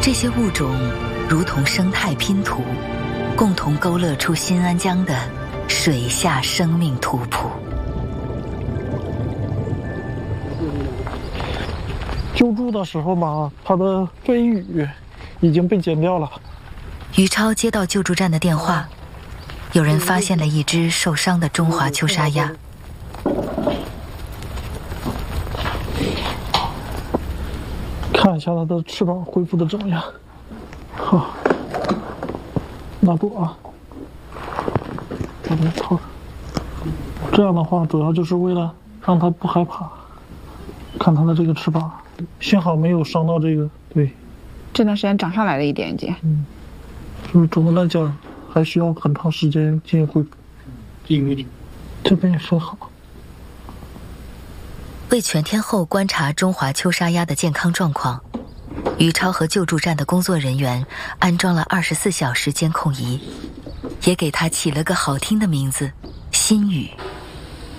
这些物种如同生态拼图，共同勾勒出新安江的水下生命图谱。 救助的时候吧，它的飞羽已经被剪掉了。 于超接到救助站的电话，有人发现了一只受伤的中华秋沙鸭。 看一下它的翅膀恢复的怎么样。好，拿住啊，把它套上。这样的话，主要就是为了让它不害怕。看它的这个翅膀，幸好没有伤到这个。对， 这段时间长上来了一点点。 就是总的来讲，还需要很长时间进行恢复。这边也很好。 为全天候观察中华秋沙鸭的健康状况，于超和救助站的工作人员安装了24小时监控仪，也给它起了个好听的名字——心语。